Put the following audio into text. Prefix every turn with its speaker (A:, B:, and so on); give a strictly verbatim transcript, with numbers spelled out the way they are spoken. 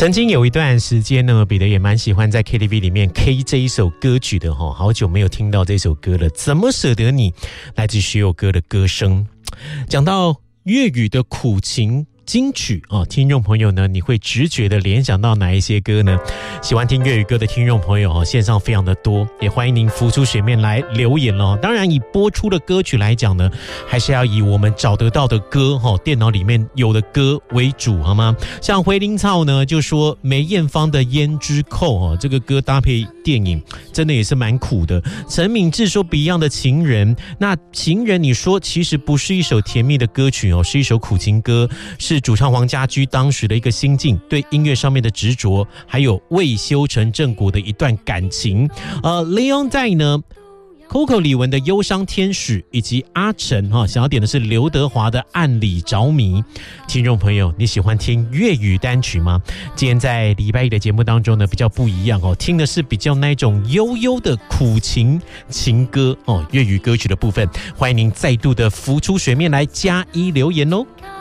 A: 曾经有一段时间呢，彼得也蛮喜欢在 K T V 里面 K 这一首歌曲的哈，好久没有听到这首歌了，怎么舍得你？来自学友歌的歌声。讲到粤语的苦情金曲哦，听众朋友呢，你会直觉的联想到哪一些歌呢？喜欢听粤语歌的听众朋友哦，线上非常的多，也欢迎您浮出水面来留言哦。当然，以播出的歌曲来讲呢，还是要以我们找得到的歌哈、哦，电脑里面有的歌为主，好吗？像回林草呢，就说梅艳芳的《胭脂扣》哦，这个歌搭配电影，真的也是蛮苦的。陈敏智说 Beyond 的《情人》，那《情人》你说其实不是一首甜蜜的歌曲哦，是一首苦情歌。是主唱黄家驹当时的一个心境，对音乐上面的执着，还有未修成正果的一段感情。呃 Leon 在呢 Coco 李玟的《忧伤天使》，以及阿成哈、哦、想要点的是刘德华的《暗里着迷》。听众朋友，你喜欢听粤语单曲吗？今天在礼拜一的节目当中呢，比较不一样哦，听的是比较那种悠悠的苦情情歌哦，粤语歌曲的部分，欢迎您再度的浮出水面来加一留言哦。